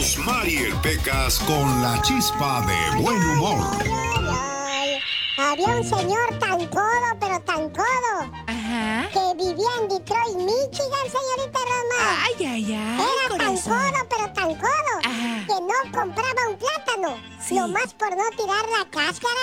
Mariel Pecas con la chispa de buen humor. Había un señor tan codo, pero tan codo. Ajá. Que vivía en Detroit, Michigan, señorita Roma. Ay, ay, ay. Era tan codo, pero tan codo. Ajá. Que no compraba un plátano. Sí. Nomás por no tirar la cáscara.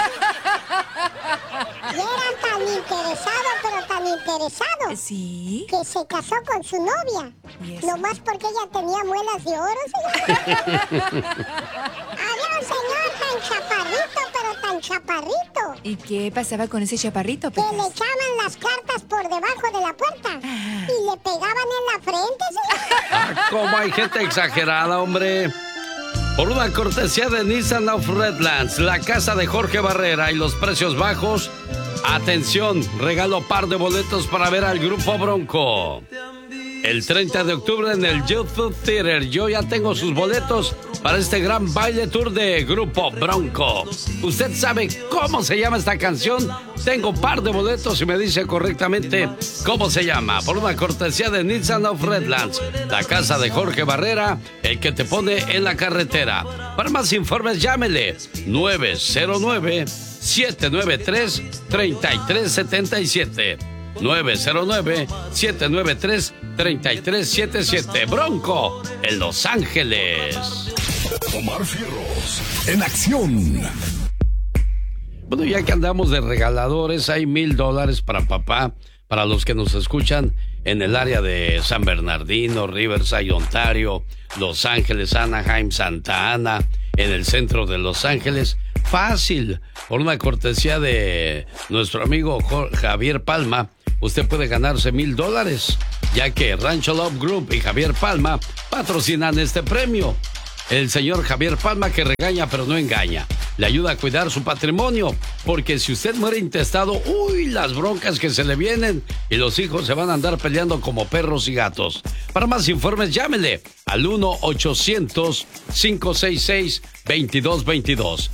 Y era tan interesado, pero tan interesado. Sí. Que se casó con su novia. ¿Y eso? Nomás porque ella tenía muelas de oro, señor. Había un señor tan chaparrito, pero tan chaparrito. ¿Y qué pasaba con ese chaparrito, Que le Pecas? echaban las cartas por debajo de la puerta. Ah. Y le pegaban en la frente, señor. Ah, ¿cómo hay gente exagerada, hombre? Por una cortesía de Nissan of Redlands, la casa de Jorge Barrera y los precios bajos. Atención, regalo par de boletos para ver al Grupo Bronco. El 30 de octubre en el YouTube Theater. Yo ya tengo sus boletos para este gran baile tour de Grupo Bronco. ¿Usted sabe cómo se llama esta canción? Tengo par de boletos y me dice correctamente cómo se llama. Por una cortesía de Nissan of Redlands, la casa de Jorge Barrera, el que te pone en la carretera. Para más informes, llámele 909-793-3377. 909-793-3377. Bronco, en Los Ángeles. Omar Fierros, en acción. Bueno, ya que andamos de regaladores, hay $1,000 para papá, para los que nos escuchan en el área de San Bernardino, Riverside, Ontario, Los Ángeles, Anaheim, Santa Ana, en el centro de Los Ángeles. Fácil, por una cortesía de nuestro amigo Javier Palma, usted puede ganarse $1,000, ya que Rancho Love Group y Javier Palma patrocinan este premio. El señor Javier Palma, que regaña pero no engaña, le ayuda a cuidar su patrimonio, porque si usted muere intestado, uy, las broncas que se le vienen y los hijos se van a andar peleando como perros y gatos. Para más informes, llámele al 1-800-566-2222.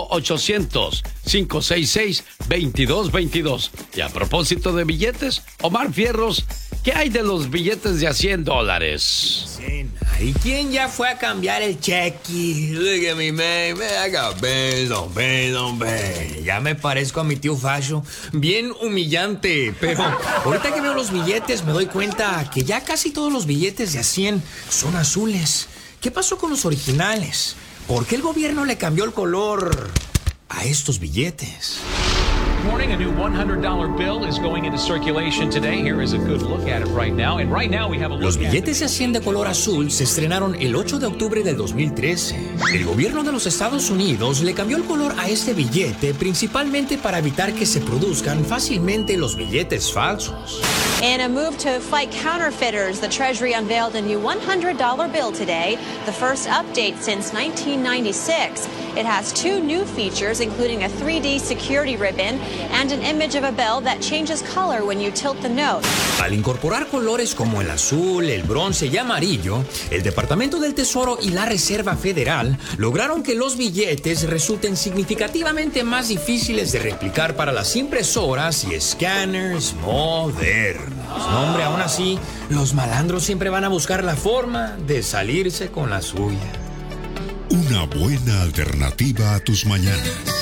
1-800-566-2222. Y a propósito de billetes, Omar Fierros, ¿qué hay de los billetes de $100? ¿Y quién ya fue a cambiar el cheque? Look at me, man. I got bills on bills. Ya me parezco a mi tío Fasho. Bien humillante. Pero ahorita que veo los billetes me doy cuenta que ya casi todos los billetes de $100 son azules. ¿Qué pasó con los originales? ¿Por qué el gobierno le cambió el color a estos billetes? Morning, a new $100 bill is going into circulation today. Here is a good look at it right now. And right now we have a look. Los billetes de $100 de color azul se estrenaron el 8 de octubre del 2013. El gobierno de los Estados Unidos le cambió el color a este billete principalmente para evitar que se produzcan fácilmente los billetes falsos. In a move to fight counterfeiters, the Treasury unveiled a new $100 bill today, the first update since 1996. It has two new features, including a 3D security ribbon and an image of a bill that changes color when you tilt the note. Al incorporar colores como el azul, el bronce y amarillo, el Departamento del Tesoro y la Reserva Federal lograron que los billetes resulten significativamente más difíciles de replicar para las impresoras y escáneres modernos. No, hombre, aún así, los malandros siempre van a buscar la forma de salirse con la suya. Una buena alternativa a tus mañanas.